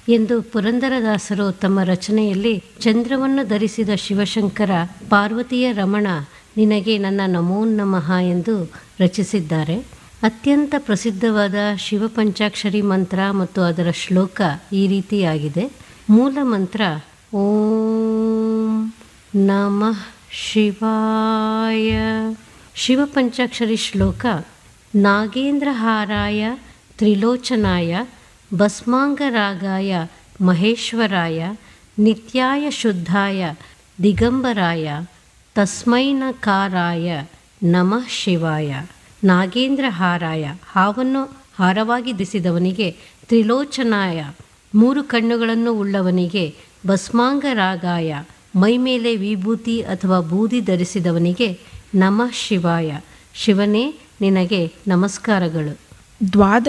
ಎಂದು ಪುರಂದರದಾಸರು ತಮ್ಮ ರಚನೆಯಲ್ಲಿ ಚಂದ್ರವನ್ನು ಧರಿಸಿದ ಶಿವಶಂಕರ ಪಾರ್ವತಿಯ ರಮಣ ನಿನಗೆ ನನ್ನ ನಮೋ ನಮಃ ಎಂದು ರಚಿಸಿದ್ದಾರೆ. ಅತ್ಯಂತ ಪ್ರಸಿದ್ಧವಾದ ಶಿವಪಂಚಾಕ್ಷರಿ ಮಂತ್ರ ಮತ್ತು ಅದರ ಶ್ಲೋಕ ಈ ರೀತಿಯಾಗಿದೆ. ಮೂಲ ಮಂತ್ರ ಓಂ ನಮಃ ಶಿವಾಯ. ಶಿವಪಂಚಾಕ್ಷರಿ ಶ್ಲೋಕ ನಾಗೇಂದ್ರಹಾರಾಯ ತ್ರಿಲೋಚನಾಯ ಭಸ್ಮಾಂಗರಾಗಾಯ ಮಹೇಶ್ವರಾಯ ನಿತ್ಯಾಯ ಶುದ್ಧಾಯ ದಿಗಂಬರಾಯ ತಸ್ಮೈ ನಕಾರಾಯ ನಮಃ ಶಿವಾಯ. ನಾಗೇಂದ್ರಹಾರಾಯ ಹಾವನ್ನು ಹಾರವಾಗಿ ಧಿಸಿದವನಿಗೆ, ತ್ರಿಲೋಚನಾಯ 3 ಕಣ್ಣುಗಳನ್ನು ಉಳ್ಳವನಿಗೆ, ಭಸ್ಮಾಂಗರಾಗಾಯ ಮೈಮೇಲೆ ವಿಭೂತಿ ಅಥವಾ ಬೂದಿ ಧರಿಸಿದವನಿಗೆ ನಮಃ ಶಿವಾಯ. ಶಿವನೇ ನಿನಗೆ ನಮಸ್ಕಾರಗಳು.